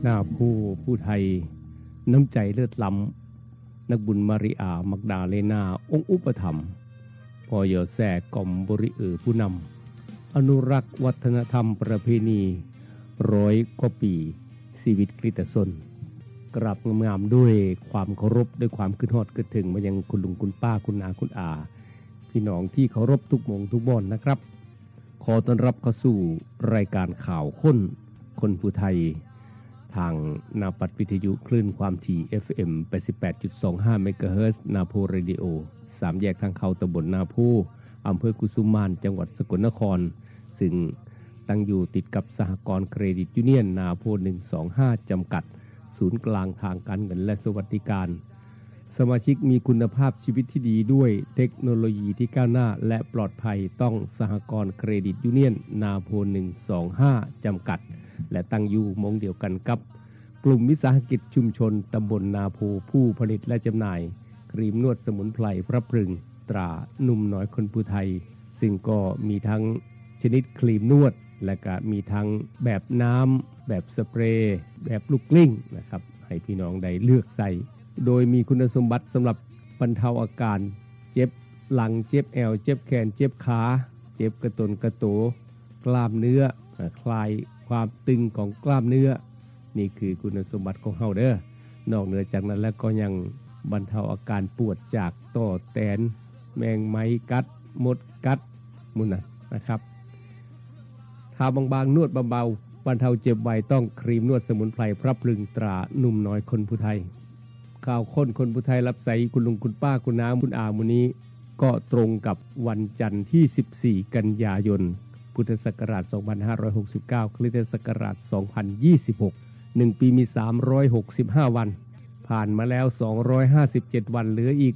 หน้าผู้ไทยน้ำใจเลือดล้ำนักบุญมาริอามักดาเลนาองค์อุปถัมภ์พอยอแส่กอมบริผู้นำอนุรักษ์วัฒนธรรมประเพณี100 กว่าปีชีวิตกฤตสนกราบงามๆด้วยความเคารพด้วยความคิดฮอดคิดถึงมายังคุณลุงคุณป้าคุณอาคุณอาพี่น้องที่เคารพทุกหม่องทุกบ่อนนะครับขอต้อนรับเข้าสู่รายการข่าวคนผู้ไทยทางนาปัดวิทยุคลื่นความถี่ FM 88.25 เมกะเฮิรตซ์นาโพเรดิโอ3แยกทางเข้าตำบลนาโพอำเภอกุสุมานจังหวัดสกลนครซึ่งตั้งอยู่ติดกับสหกรณ์เครดิตยูเนียนนาโพ125จำกัดศูนย์กลางทางการเงินและสวัสดิการสมาชิกมีคุณภาพชีวิตที่ดีด้วยเทคโนโลยีที่ก้าวหน้าและปลอดภัยต้องสหกรณ์เครดิตยูเนียนนาโพ125จำกัดและตั้งอยู่มงเดียวกันกับกลุ่มวิสาหกิจชุมชนตำบลนาโพผู้ผลิตและจำหน่ายครีมนวดสมุนไพรพระพรึงตราหนุ่มน้อยคนผู้ไทยซึ่งก็มีทั้งชนิดครีมนวดและก็มีทั้งแบบน้ำแบบสเปรย์แบบลูกกลิ้งนะครับให้พี่น้องได้เลือกใส่โดยมีคุณสมบัติสำหรับบรรเทาอาการเจ็บหลังเจ็บแอวเจ็บแขนเจ็บขาเจ็บกระตุนกระโตกล้ามเนื้อคลายความตึงของกล้ามเนื้อนี่คือคุณสมบัติของเฮาเด้อนอกเหนือจากนั้นแล้วก็ยังบรรเทาอาการปวดจากต่อแตนแมงไม้กัดมดกัดมุนนะครับทาบางๆนวดเบาๆบรรเทาเจ็บไวต้องครีมนวดสมุนไพรพระพรึงตราหนุ่มน้อยคนผู้ไทยข่าวคนผู้ไทยรับใส่คุณลุงคุณป้าคุณน้าคุณอามื้อนี้ก็ตรงกับวันจันทร์ที่14กันยายนพุทธศักราช2569คริสตศักราช2026 1ปีมี365วันผ่านมาแล้ว257วันเหลืออีก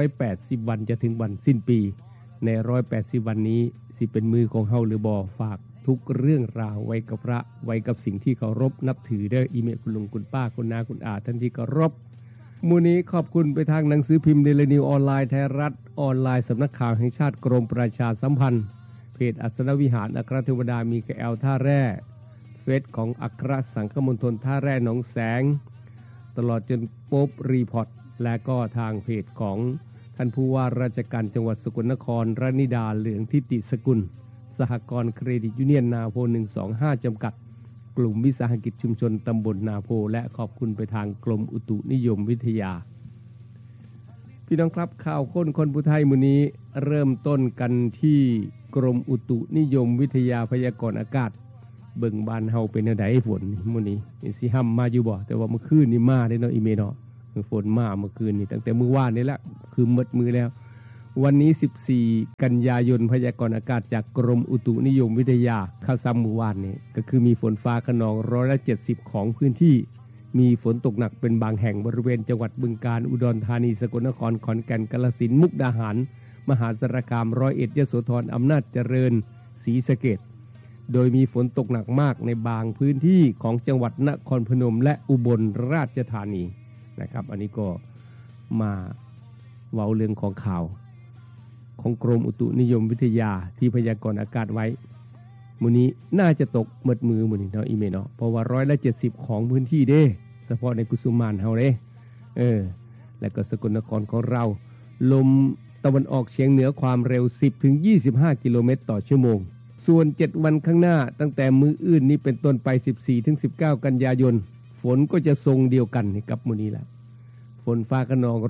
180วันจะถึงวันสิ้นปีใน180วันนี้สิเป็นมือของเฮาหรือบ่ฝากทุกเรื่องราวไว้กับพระไว้กับสิ่งที่เคารพนับถือเด้ออีเมลคุณลุงคุณป้าคุณน้าคุณอาท่านที่เคารพมื้อนี้ขอบคุณไปทางหนังสือพิมพ์เดลินิวออนไลน์ไทยรัฐออนไลน์สำนักข่าวแห่งชาติกรมประชาสัมพันธ์เพจอัศนวิหารอัครเทวดามีแกแอลท่าแร่เฟซของอัครสังฆมณฑลท่าแร่หนองแสงตลอดจนโป๊บรีพอร์ตและก็ทางเพจของท่านผู้ว่าราชการจังหวัดสกลนครรณิดาเหลืองทิติสกุลสหกรณ์เครดิตยูเนียนนาโพ125จำกัดกลุ่มวิสาหกิจชุมชนตำบลนาโพและขอบคุณไปทางกรมอุตุนิยมวิทยาพี่น้องครับข่าวคนผู้ไทยมื้อนี้เริ่มต้นกันที่กรมอุตุนิยมวิทยาพยากรณ์อากาศเบิ่งบ้านเฮาเป็นแนวใดฝนมื้อนี้สิห้ำมาอยู่บ่แต่ว่าเมื่อคืนนี่มาได้เนาะอีเมเนาะฝนมาเมื่อคืนนี่ตั้งแต่มื้อวานนี่แหละคือหมดมื้อแล้ววันนี้14กันยายนพยากรณ์อากาศจากกรมอุตุนิยมวิทยาข่าวซ้ำมื้อวานนี่ก็คือมีฝนฟ้าคะนอง170ของพื้นที่มีฝนตกหนักเป็นบางแห่งบริเวณจังหวัดบึงกาฬอุดรธานีสกลนครขอนแก่นกาฬสินธุ์มุกดาหารมหาสารคาม101ยโสธรอำนาจเจริญศรีสะเกษโดยมีฝนตกหนักมากในบางพื้นที่ของจังหวัดนครพนมและอุบลราชธานีนะครับอันนี้ก็มาเว้าเรื่องของข่าวของกรมอุตุนิยมวิทยาที่พยากรณ์อากาศไว้มื้อนี้น่าจะตกหมดมือมื้อนี้เนาะอีเมเนาะเพราะว่า170ของพื้นที่เด้เฉพาะในกุสุมานเฮาเด้แล้วก็สกลนครของเราลมตะวันออกเฉียงเหนือความเร็ว 10-25 กิโลเมตรต่อชั่วโมงส่วน7วันข้างหน้าตั้งแต่มื้ออื่นนี้เป็นต้นไป 14-19 กันยายนฝนก็จะทรงเดียวกันกับมื้อนี้แหละฝนฟ้าคะนอง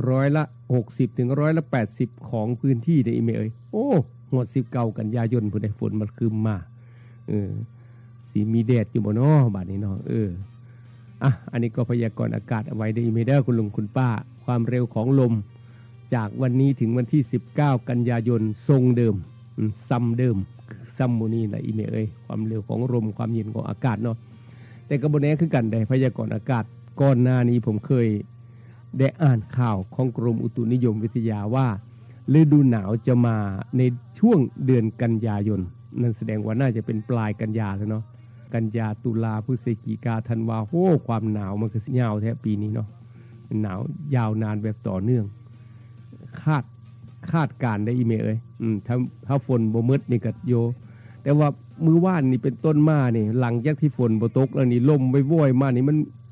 60-80%ของพื้นที่ได้อีเมเอ้ยโอ้หมด19กันยายนพุ่นได้ฝนมันคืมมาสิมีแดดอยู่บ่เนาะบัดนี้เนาะอันนี้ก็พยากรณ์อากาศเอาไว้ได้อีเมเด้อคุณลุงคุณป้าความเร็วของลมจากวันนี้ถึงวันที่19กันยายนทรงเดิมซ้ำเดิมซ้ำมื้อนี้แหละอีเมเอ้ยความเร็วของลมความเย็นของอากาศเนาะแต่ก็บ่แน่คือกันได้พยากรณ์อากาศก่อนหน้านี้ผมเคยได้อ่านข่าวของกรมอุตุนิยมวิทยาว่าฤดูหนาวจะมาในช่วงเดือนกันยายนนั่นแสดงว่าน่าจะเป็นปลายกันยาแล้วเนาะกันยาตุลาพฤศจิกาธันวาโอ้ความหนาวมันก็ยาวแท้ปีนี้เนาะหนาวยาวนานแบบต่อเนื่องคาดการได้อีเมเอ้ยถ้าฝนบ่หมดนี่ก็โยแต่ว่ามื้อวานนี่เป็นต้นมานี่หลังจากที่ฝนบ่ตกแล้วนี่ลมว่อยๆมานี่มัน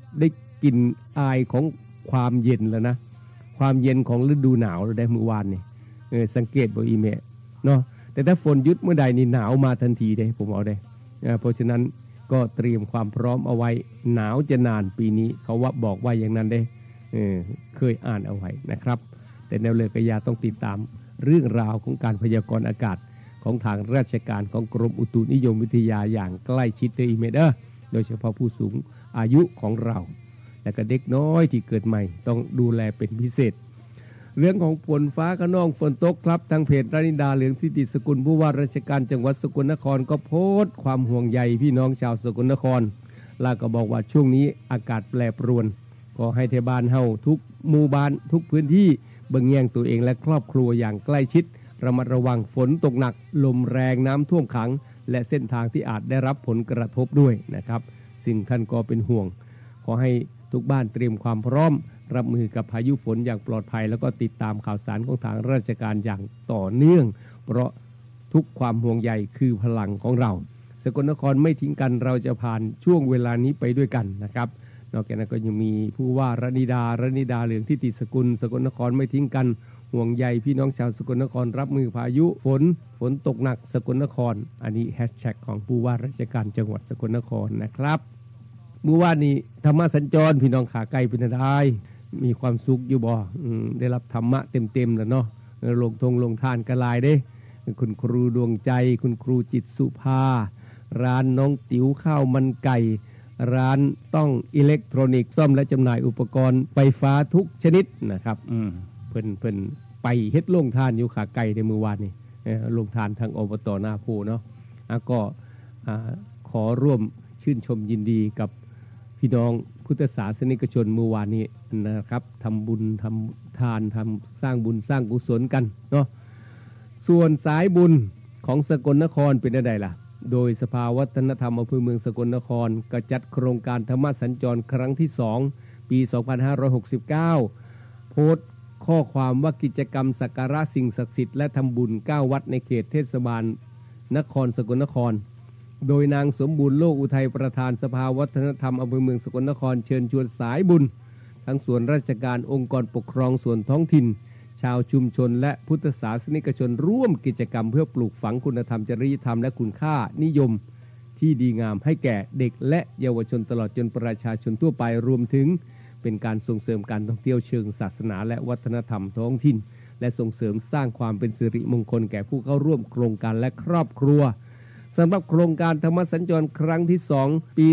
ได้กลิ่นอายของความเย็นแล้วนะความเย็นของฤดูหนาวเราได้เมื่อวานนี่สังเกตบ่อีเมะเนาะแต่ถ้าฝนหยุดเมื่อใดนี่หนาวมาทันทีเด้ผมเอาได้เพราะฉะนั้นก็เตรียมความพร้อมเอาไว้หนาวจะนานปีนี้เขาว่าบอกว่าอย่างนั้นได้เคยอ่านเอาไว้นะครับแต่แนวเลยกยาต้องติดตามเรื่องราวของการพยากรณ์อากาศของทางราชการของกรมอุตุนิยมวิทยาอย่างใกล้ชิดอีเมเดอร์โดยเฉพาะผู้สูงอายุของเราและก็เด็กน้อยที่เกิดใหม่ต้องดูแลเป็นพิเศษเรื่องของฝนฟ้าขนองฝนตกครับทางเพจรานิดาเหลืองทิติสกุลผู้ว่าราชการจังหวัดสกลนครก็โพสต์ความห่วงใยพี่น้องชาวสกลนครแล้วก็บอกว่าช่วงนี้อากาศแปรปรวนขอให้เทศบาลเฮาทุกหมู่บ้านทุกพื้นที่เบิ่งแย่งตัวเองและครอบครัวอย่างใกล้ชิดระมัดระวังฝนตกหนักลมแรงน้ำท่วมขังและเส้นทางที่อาจได้รับผลกระทบด้วยนะครับสิ่งท่านก็เป็นห่วงขอให้ทุกบ้านเตรียมความพร้อมรับมือกับพายุฝนอย่างปลอดภัยแล้วก็ติดตามข่าวสารของทางราชการอย่างต่อเนื่องเพราะทุกความห่วงใยคือพลังของเราสกลนครไม่ทิ้งกันเราจะผ่านช่วงเวลานี้ไปด้วยกันนะครับนอกจากนั้นก็ยังมีผู้ว่ารานิดาเหลืองทิติสกุลสกลนครไม่ทิ้งกันห่วงใยพี่น้องชาวสกลนครรับมือพายุฝนตกหนักสกลนครอันนี้แฮชแท็กของผู้ว่าราชการจังหวัดสกลนครนะครับเมื่อวานนี้ธรรมะสัญจรพี่น้องขาไกลเป็นได้มีความสุขอยู่บ่ได้รับธรรมะเต็มๆแล้วเนาะลงทานกระลายเด้คุณครูดวงใจคุณครูจิตสุภาร้านน้องติ๋วข้าวมันไก่ร้านต้องอิเล็กทรอนิกส์ซ่อมและจำหน่ายอุปกรณ์ไฟฟ้าทุกชนิดนะครับเพิ่นไปเฮ็ดโรงทานอยู่ขาไก่ในมื้อวานนี้โรงทานทางอบต.นาโพเนาะก็ขอร่วมชื่นชมยินดีกับพี่น้องพุทธศาสนิกชนเมื่อวานนี้นะครับทำบุญทำทานสร้างบุญสร้างกุศลกันเนาะส่วนสายบุญของสกลนครเป็นอะไรล่ะโดยสภาวัฒนธรรมอำเภอเมืองสกลนครก็จัดโครงการธรรมสัญจรครั้งที่2ปี 2569 โพสต์ข้อความว่ากิจกรรมสักการะสิ่งศักดิ์สิทธิ์และทำบุญ9วัดในเขตเทศบาลนครสกลนครโดยนางสมบูรณ์โลกอุทัยประธานสภาวัฒนธรรมอำเภอเมืองสกลนครเชิญชวนสายบุญทั้งส่วนราชการองค์กรปกครองส่วนท้องถิ่นชาวชุมชนและพุทธศาสนิกชนร่วมกิจกรรมเพื่อปลูกฝังคุณธรรมจริยธรรมและคุณค่านิยมที่ดีงามให้แก่เด็กและเยาวชนตลอดจนประชาชนทั่วไปรวมถึงเป็นการส่งเสริมการท่องเที่ยวเชิงศาสนาและวัฒนธรรมท้องถิ่นและส่งเสริมสร้างความเป็นสิริมงคลแก่ผู้เข้าร่วมโครงการและครอบครัวสำหรับโครงการธรรมสัญจรครั้งที่2ปี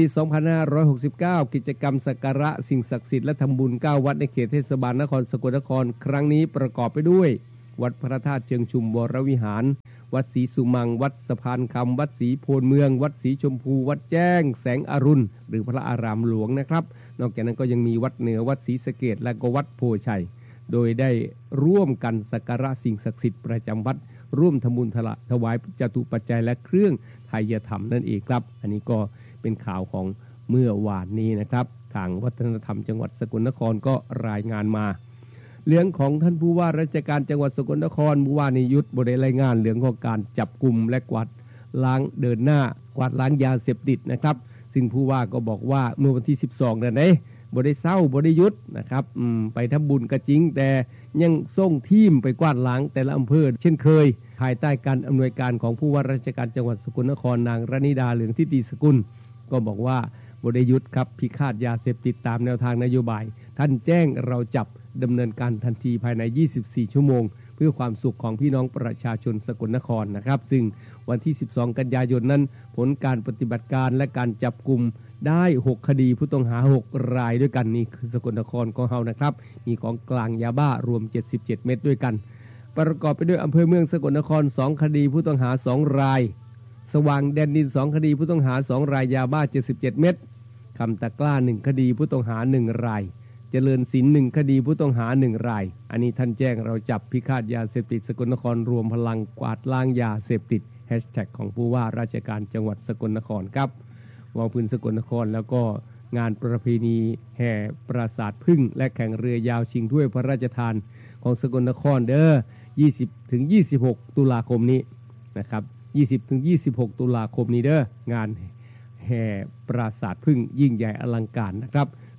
2569 กิจกรรมสักการะสิ่งศักดิ์สิทธิ์และทำบุญ9วัดในเขตเทศบาลนครสกลนครครั้งนี้ประกอบไปด้วยวัดพระธาตุเชิงชุมวรวิหารวัดศรีสุมังวัดสะพานคำวัดศรีโพนเมืองวัดศรีชมพูวัดแจ้งแสงอรุณหรือพระอารามหลวงนะครับนอกจากนั้นก็ยังมีวัดเหนือวัดศรีสะเกษและก็วัดโพชัยโดยได้ร่วมกันสักการะสิ่งศักดิ์สิทธิ์ประจำวัดร่วมทำบุญถวายจตุปัจจัยและเครื่องไทยธรรมนั่นเองครับอันนี้ก็เป็นข่าวของเมื่อวานนี้นะครับทางวัฒนธรรมจังหวัดสกลนครก็รายงานมาเรื่องของท่านผู้ว่าราชการจังหวัดสกลนครเมื่อวานนี้ยุทธบได้รายงานเรื่องของการจับกุมและกวาดล้างเดินหน้ากวาดล้างยาเสพติดนะครับซึ่งผู้ว่าก็บอกว่าเมื่อวันที่12นั่นเองบ่ได้เศร้าบ่ได้ยุดนะครับไปทำบุญก็จริงแต่ยังส่งทีมไปกวาดล้างแต่ละอำเภอเช่นเคยภายใต้การอำนวยการของผู้ว่าราชการจังหวัดสกลนครนางรานิดาเหลืองทิติสกุลก็บอกว่าบ่ได้ยุดครับพิฆาตยาเสพติดตามแนวทางนโยบายท่านแจ้งเราจับดำเนินการทันทีภายใน24ชั่วโมงเพื่อความสุขของพี่น้องประชาชนสกลนครนะครับซึ่งวันที่12กันยายนนั้นผลการปฏิบัติการและการจับกุมได้6คดีผู้ต้องหา6รายด้วยกันนี่คือสกลนครของเฮานะครับมีของกลางยาบ้ารวม77เม็ดด้วยกันประกอบไปด้วยอำเภอเมืองสกลนคร2คดีผู้ต้องหา2รายสว่างแดนดิน2คดีผู้ต้องหา2รายยาบ้า77เม็ดคำตะกล้า1คดีผู้ต้องหา1รายเจริญศิลป์1คดีผู้ต้องหา1รายอันนี้ท่านแจ้งเราจับพิฆาตยาเสพติดสกลนครรวมพลังกวาดล้างยาเสพติดแฮชแท็กของผู้ว่าราชการจังหวัดสกลนครครับวางพื้นสกลนครแล้วก็งานประเพณีแห่ปราสาทพึ่งและแข่งเรือยาวชิงถ้วยพระราชทานของสกลนครเด้อ20ถึง26ตุลาคมนี้นะครับ20ถึง26ตุลาคมนี้เด้องานแห่ปราสาทพึ่งยิ่งใหญ่อลังการนะครับ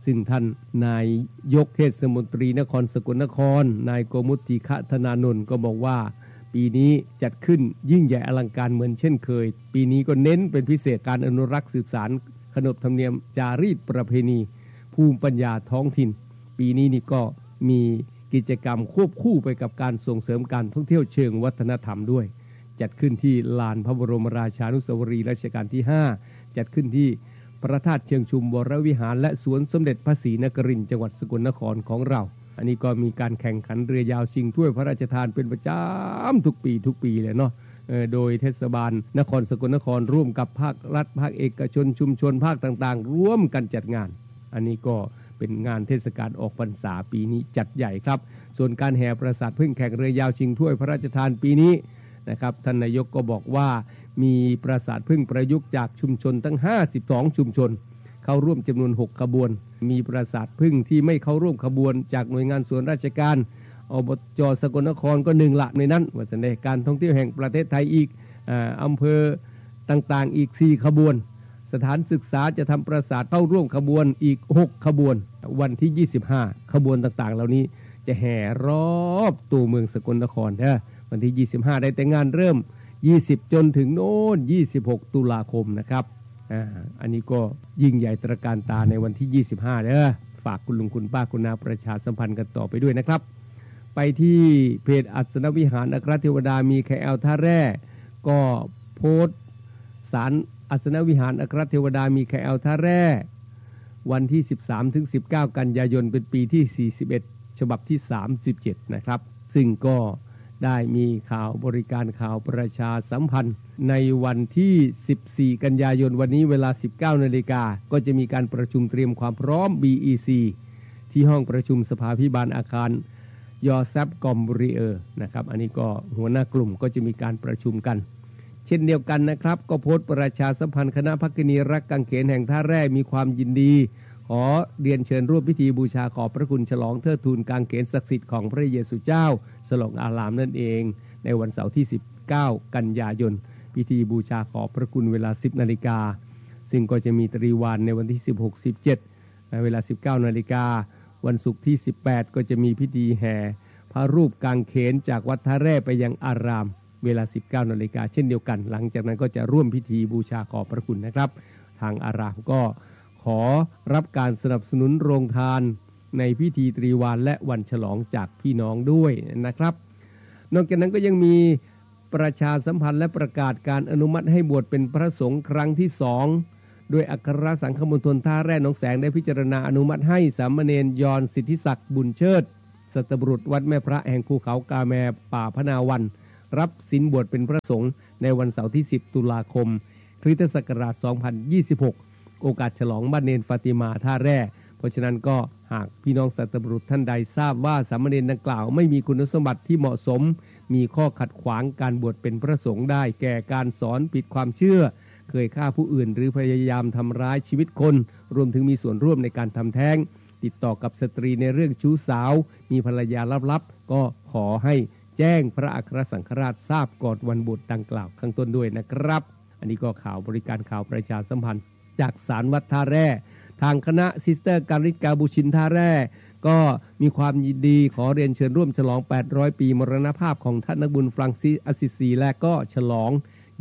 ซึ่งท่านนายยกเทศมนตรีนครสกลนครนายโกมุติขธนานนท์ก็บอกว่าปีนี้จัดขึ้นยิ่งใหญ่อลังการเหมือนเช่นเคยปีนี้ก็เน้นเป็นพิเศษการอนุรักษ์สืบสานขนบธรรมเนียมจารีตประเพณีภูมิปัญญาท้องถิ่นปีนี้นี่ก็มีกิจกรรมควบคู่ไปกับการส่งเสริมการท่องเที่ยวเชิงวัฒนธรรมด้วยจัดขึ้นที่ลานพระบรมราชานุสาวรีย์รัชกาลที่5จัดขึ้นที่พระธาตุเชิงชุมวรวิหารและสวนสมเด็จพระศรีนครินทร์จังหวัดสกลนครของเราอันนี้ก็มีการแข่งขันเรือยาวชิงถ้วยพระราชทานเป็นประจำทุกปีเลยเนาะโดยเทศบาลนครสกลนครร่วมกับภาครัฐภาคเอกชนชุมชนภาคต่างๆร่วมกันจัดงานอันนี้ก็เป็นงานเทศกาลออกพรรษาปีนี้จัดใหญ่ครับส่วนการแห่ปราสาทพึ่งแข่งเรือยาวชิงถ้วยพระราชทานปีนี้นะครับท่านนายกก็บอกว่ามีปราสาทพึ่งประยุกต์จากชุมชนทั้ง52ชุมชนเข้าร่วมจำนวน6ขบวนมีปราสาทพึ่งที่ไม่เข้าร่วมขบวนจากหน่วยงานส่วนราชการอบจ.สกลนครก็1ละในนั้นว่าแสดงการท่องเที่ยวแห่งประเทศไทยอีกอำเภอต่างๆอีก4ขบวนสถานศึกษาจะทำปราสาทเข้าร่วมขบวนอีก6ขบวนวันที่25ขบวนต่างๆเหล่านี้จะแห่รอบตัวเมืองสกลนครวันที่25ได้แต่งานเริ่ม20จนถึงโน้น26ตุลาคมนะครับอันนี้ก็ยิ่งใหญ่ตระการตาในวันที่25เด้อฝากคุณลุงคุณป้าคุณนาประชาสัมพันธ์กันต่อไปด้วยนะครับไปที่เพจอัศนวิหารอัครเทวดามีแคลท่าแร่ก็โพสต์สารอัศนวิหารอัครเทวดามีแคลท่าแร่วันที่13ถึง19กันยายนเป็นปีที่41ฉบับที่37นะครับซึ่งก็ได้มีข่าวบริการข่าวประชาสัมพันธ์ในวันที่14กันยายนวันนี้เวลา 19 นาฬิกาก็จะมีการประชุมเตรียมความพร้อม BEC ที่ห้องประชุมสภาภิบาลอาคารยอซับกอมบริเออร์นะครับอันนี้ก็หัวหน้ากลุ่มก็จะมีการประชุมกันเช่นเดียวกันนะครับก็โพสต์ประชาสัมพันธ์คณะภักกินีรักกังเขนแห่งท่าแร่มีความยินดีขอเรียนเชิญร่วมพิธีบูชาขอบพระคุณฉลองเทิดทูนกางเขนศักดิ์สิทธิ์ของพระเยซูเจ้าฉลองอารามนั่นเองในวันเสาร์ที่19กันยายนพิธีบูชาขอบพระคุณเวลา 10 นาฬิกาซึ่งก็จะมีตรีวานในวันที่16-17ในเวลา 19 นาฬิกาวันศุกร์ที่18ก็จะมีพิธีแห่พระรูปกางเขนจากวัดท่าแร่ไปยังอารามเวลา 19 นาฬิกาเช่นเดียวกันหลังจากนั้นก็จะร่วมพิธีบูชาขอบพระคุณนะครับทางอารามก็ขอรับการสนับสนุนโรงทานในพิธีตรีวานและวันฉลองจากพี่น้องด้วยนะครับนอกจากนั้นก็ยังมีประชาสัมพันธ์และประกาศการอนุมัติให้บวชเป็นพระสงฆ์ครั้งที่2โดยอัครสังฆมณฑลท่าแร่หนองแสงได้พิจารณาอนุมัติให้สามเณรยอนสิทธิศักดิ์บุญเชิดสัตบุรุษวัดแม่พระแห่งภูเขากาแมป่าพนาวันรับศีลบวชเป็นพระสงฆ์ในวันเสาร์ที่10ตุลาคมคริสตศักราช2026โอกาสฉลองบ้านเนนฟาติมาท่าแร่เพราะฉะนั้นก็หากพี่น้องสัตบุรุษท่านใดทราบว่าสามเณรดังกล่าวไม่มีคุณสมบัติที่เหมาะสมมีข้อขัดขวางการบวชเป็นพระสงฆ์ได้แก่การสอนผิดความเชื่อเคยฆ่าผู้อื่นหรือพยายามทำร้ายชีวิตคนรวมถึงมีส่วนร่วมในการทำแท้งติดต่อกับสตรีในเรื่องชู้สาวมีภรรยาลับๆก็ขอให้แจ้งพระอัครสังฆราชทราบก่อนวันบวชดังกล่าวข้างต้นด้วยนะครับอันนี้ก็ข่าวบริการข่าวประชาสัมพันธ์จากศาลวัดท่าแร่ทางคณะซิสเตอร์การิกาบูชินท่าแร่ก็มีความยินดีขอเรียนเชิญร่วมฉลอง800ปีมรณภาพของท่านนักบุญฟรังซิสอสซิซีและก็ฉลอง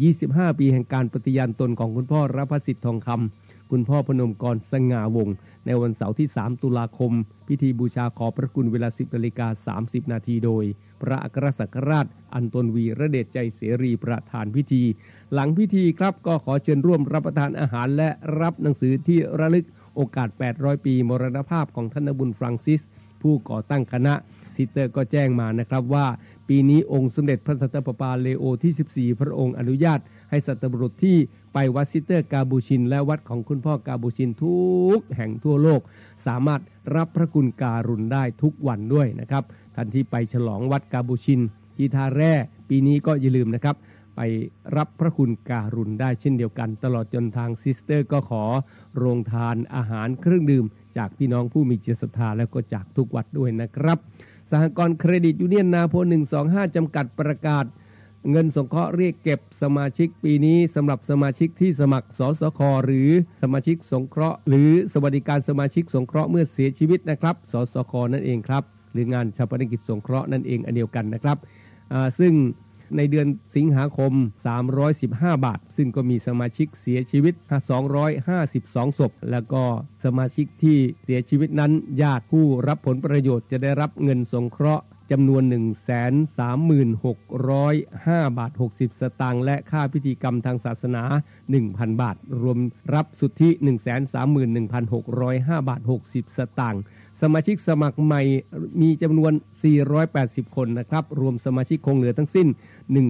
25ปีแห่งการปฏิญาณตนของคุณพ่อรพสิทธิ์ทองคำคุณพ่อพนมกรสง่าวงศ์ในวันเสาร์ที่3ตุลาคมพิธีบูชาขอบพระคุณเวลา 10:30 นาทีโดยพระอัครสังฆราชอันตนวีระเดชใจเสรีประธานพิธีหลังพิธีครับก็ขอเชิญร่วมรับประทานอาหารและรับหนังสือที่ระลึกโอกาส800ปีมรณภาพของท่านนักบุญฟรังซิสผู้ก่อตั้งคณะซิสเตอร์ก็แจ้งมานะครับว่าปีนี้องค์สมเด็จพระสันตะปาปาเลโอที่14พระองค์อนุญาตให้สัตบุรุษที่ไปวัดซิสเตอร์กาบูชินและวัดของคุณพ่อกาบูชินทุกแห่งทั่วโลกสามารถรับพระคุณการุณได้ทุกวันด้วยนะครับท่านที่ไปฉลองวัดกาบูชินที่ท่าแร่ปีนี้ก็อย่าลืมนะครับไปรับพระคุณการุณได้เช่นเดียวกันตลอดจนทางซิสเตอร์ก็ขอโรงทานอาหารเครื่องดื่มจากพี่น้องผู้มีจิตศรัทธาแล้วก็จากทุกวัดด้วยนะครับสหกรณ์เครดิตยูเนียนนาโพ125จำกัดประกาศเงินสงเคราะห์เรียกเก็บสมาชิกปีนี้สำหรับสมาชิกที่สมัครสสค.หรือสมาชิกสงเคราะห์หรือสวัสดิการสมาชิกสงเคราะห์เมื่อเสียชีวิตนะครับสสค.นั่นเองครับหรืองานชาปนกิจสงเคราะห์นั่นเองอันเดียวกันนะครับซึ่งในเดือนสิงหาคม315 บาทซึ่งก็มีสมาชิกเสียชีวิต252ศพแล้วก็สมาชิกที่เสียชีวิตนั้นญาติผู้รับผลประโยชน์จะได้รับเงินสงเคราะห์จำนวน 136,505 บาท 60 สตางค์และค่าพิธีกรรมทางศาสนา 1,000 บาทรวมรับสุทธิ 131,605 บาท 60 สตางค์สมาชิกสมัครใหม่มีจำนวน480คนนะครับรวมสมาชิกคงเหลือทั้งสิ้น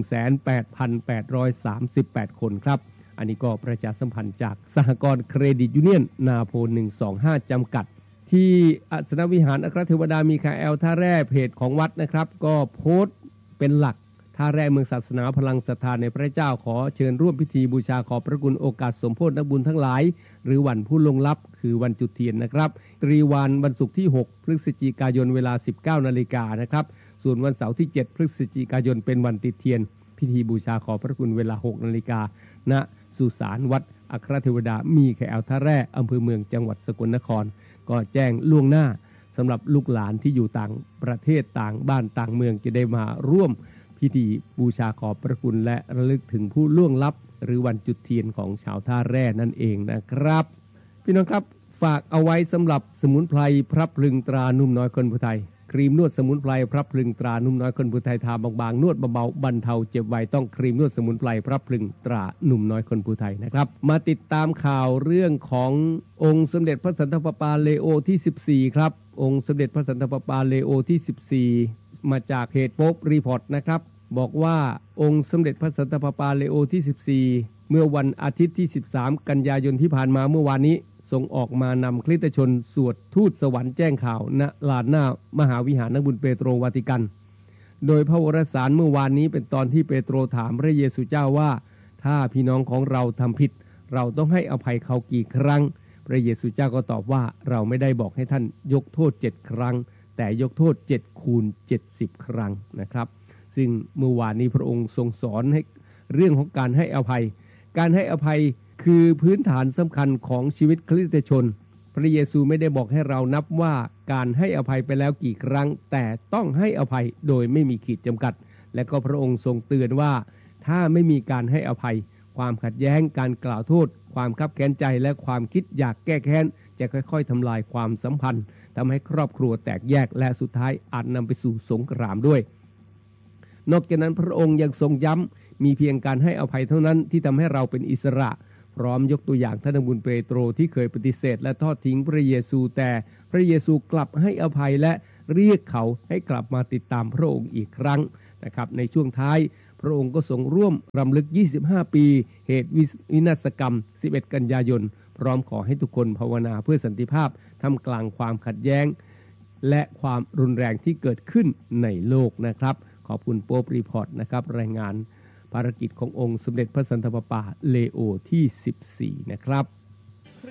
18,838 คนครับอันนี้ก็ประชาสัมพันธ์จากสหกรณ์เครดิตยูเนียนนาโพ125จำกัดที่อัศนวิหารอัครเทวดามีคาแอลท่าแร่เพจของวัดนะครับก็โพสต์เป็นหลักท่าแร่เมืองศาสนาพลังศรัทธาในพระเจ้าขอเชิญร่วมพิธีบูชาขอบพระคุณโอกาสสมโภชนักบุญทั้งหลายหรือวันผู้ล่วงลับคือวันจุดเทียนนะครับตรีวันวันศุกร์ที่6พฤศจิกายนเวลา 19 นาฬิกานะครับส่วนวันเสาร์ที่7พฤศจิกายนเป็นวันติดเทียนพิธีบูชาขอบพระคุณเวลา 6 นาฬิกาณสุสานวัดอัครเทวดามีคาแอลท่าแร่อำเภอเมืองจังหวัดสกลนครก็แจ้งล่วงหน้าสำหรับลูกหลานที่อยู่ต่างประเทศต่างบ้านต่างเมืองจะได้มาร่วมพิธีบูชาขอบพระคุณและระลึกถึงผู้ล่วงลับหรือวันจุดเทียนของชาวท่าแร่นั่นเองนะครับพี่น้องครับฝากเอาไว้สำหรับสมุนไพรพระพลึงตรานุ่มน้อยคนผู้ไทยครีมนวดสมุนไพรพระพลึงตรานุ่มน้อยคนผู้ไทยทาบางๆนวดเบาๆบรรเทาเจ็บไวต้องครีมนวดสมุนไพรพระพลึงตรานุ่มน้อยคนผู้ไทยนะครับมาติดตามข่าวเรื่องขององค์สมเด็จพระสันตะปาปาเลโอที่14ครับองค์สมเด็จพระสันตะปาปาเลโอที่14มาจากเพจโป๊ปรีพอร์ตนะครับบอกว่าองค์สมเด็จพระสันตะปาปาเลโอที่14เมื่อวันอาทิตย์ที่13กันยายนที่ผ่านมาเมื่อวานนี้ทรงออกมานำคริสตชนสวดทูตสวรรค์แจ้งข่าวณลานหน้ามหาวิหารนักบุญเปโตรวาติกันโดยพระวรสารเมื่อวานนี้เป็นตอนที่เปโตรถามพระเยซูเจ้าว่าถ้าพี่น้องของเราทำผิดเราต้องให้อภัยเขากี่ครั้งพระเยซูเจ้าก็ตอบว่าเราไม่ได้บอกให้ท่านยกโทษ7ครั้งแต่ยกโทษ7คูณ70ครั้งนะครับซึ่งเมื่อวานนี้พระองค์ทรงสอนให้เรื่องของการให้อภัยการให้อภัยคือพื้นฐานสำคัญของชีวิตคริสตชนพระเยซูไม่ได้บอกให้เรานับว่าการให้อภัยไปแล้วกี่ครั้งแต่ต้องให้อภัยโดยไม่มีขีดจำกัดและก็พระองค์ทรงเตือนว่าถ้าไม่มีการให้อภัยความขัดแย้งการกล่าวโทษความคับแค้นใจและความคิดอยากแก้แค้นจะค่อยๆทำลายความสัมพันธ์ทำให้ครอบครัวแตกแยกและสุดท้ายอาจนำไปสู่สงครามด้วยนอกจากนั้นพระองค์ยังทรงย้ำมีเพียงการให้อภัยเท่านั้นที่ทำให้เราเป็นอิสระพร้อมยกตัวอย่างท่านบุญเปโตรที่เคยปฏิเสธและทอดทิ้งพระเยซูแต่พระเยซูกลับให้อภัยและเรียกเขาให้กลับมาติดตามพระองค์อีกครั้งนะครับในช่วงท้ายพระองค์ก็ทรงร่วมรำลึก25ปีเหตุวินาศกรรม11กันยายนพร้อมขอให้ทุกคนภาวนาเพื่อสันติภาพท่ามกลางความขัดแย้งและความรุนแรงที่เกิดขึ้นในโลกนะครับขอบคุณโป๊ปรีพอร์ตนะครับรายงานภารกิจขององค์สมเด็จพระสันตะปาปาเลโอที่14นะครับ